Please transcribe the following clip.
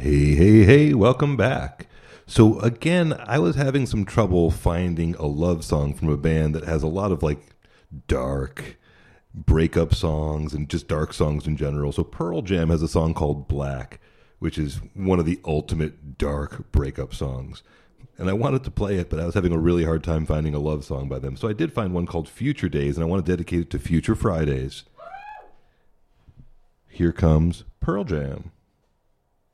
Hey, welcome back. So, again, I was having some trouble finding a love song from a band that has a lot of dark breakup songs and just dark songs in general. So, Pearl Jam has a song called Black, which is one of the ultimate dark breakup songs. And I wanted to play it, but I was having a really hard time finding a love song by them. So, I did find one called Future Days, and I want to dedicate it to Future Fridays. Here comes Pearl Jam.